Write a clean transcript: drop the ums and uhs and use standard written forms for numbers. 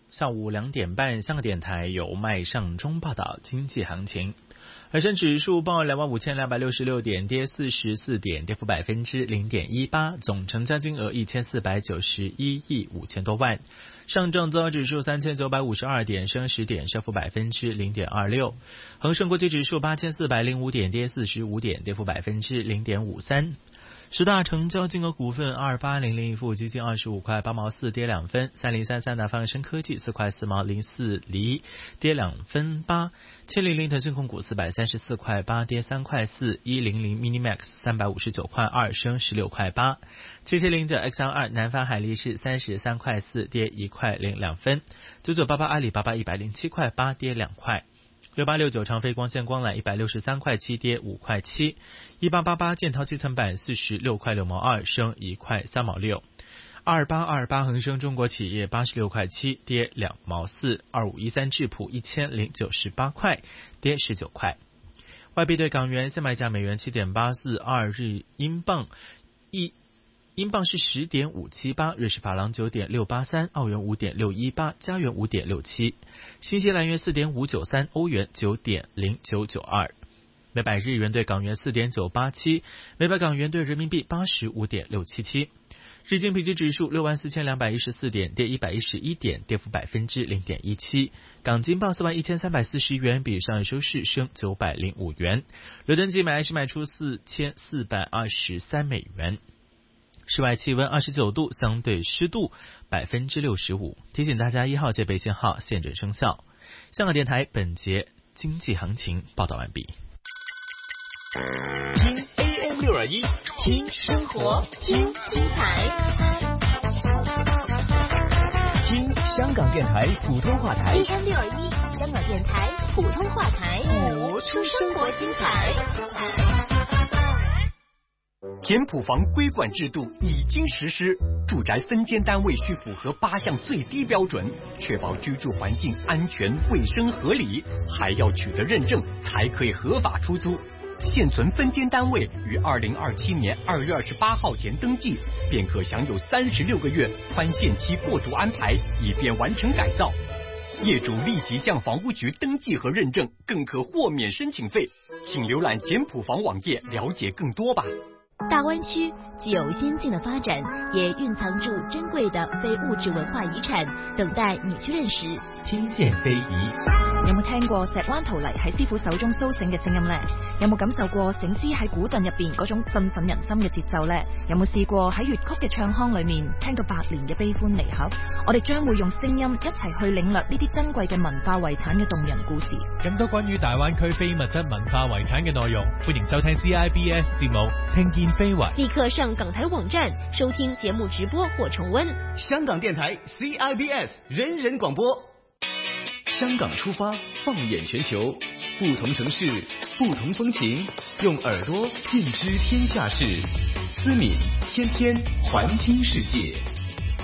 下午2点半，香港电台由麦尚中报道经济行情。恒生指数报25,266点，跌44点，跌幅0.18%，总成交金额1491亿5千多万。上证综合指数3952点，升10点，升幅0.26%。恒生国际指数8405点，跌45点，跌幅0.53%。十大成交金额股份：2800亿富基金25块8毛4，跌2分；3033南方生科技4块4毛04厘，跌2分8；700腾讯控股434块8，跌3块4；100 Minimax 359块2，升16块8；7709XR2南方海力士33块4，跌1块02分；9988阿里巴巴107块8，跌2块。6869长飞光线光缆163块7，跌5块7；1888建滔基层板46块6毛2，升1块3毛6；2828恒生中国企业86块7，跌2毛4；2513智普1098块，跌19块。外币对港元现卖价美元7.842，日英镑是10.578，瑞士法郎9.683，澳元5.618，加元5.67，新西兰元4.593，欧元9.0992。每百日元对港元4.987，每百港元对人民币85.677。日经平均指数64214点，跌111点，跌幅0.17%。港金报41340元，比上日收市升905元。伦敦金买是卖出4423美元。室外气温29度，相对湿度65%。提醒大家1号戒备信号现正生效。香港电台本节经济行情报道完毕。 听 AM621，听生活，听精彩，听香港电台普通话台。AM621，香港电台普通话台，活出生活精彩。简谱房规管制度已经实施，住宅分间单位需符合8项最低标准，确保居住环境安全、卫生、合理，还要取得认证才可以合法出租。现存分间单位于2027年2月28号前登记，便可享有36个月宽限期过渡安排，以便完成改造。业主立即向房屋局登记和认证，更可豁免申请费。请浏览简谱房网页了解更多吧。 大湾区既有先進嘅發展，也蘊藏住珍貴的非物質文化遺產，等待你去認識。 聽見非遺， 有冇聽過石灣陶泥喺師傅手中蘇醒嘅聲音呢？有冇感受過醒獅喺古鎮入邊嗰種振奮人心嘅節奏呢？有冇試過喺粵曲嘅唱腔裏面聽到百年嘅悲歡離合？我哋將會用聲音一齊去領略呢啲珍貴嘅文化遺產嘅動人故事。 更多關於大灣區非物質文化遺產嘅內容，歡迎收聽 CIBS 節目《聽見非遺》。 立刻上港台網站收聽節目直播或重溫。 香港電台 CIBS 人人廣播。香港出發，放眼全球，不同城市，不同風情，用耳朵盡知天下事。思敏天天環聽世界。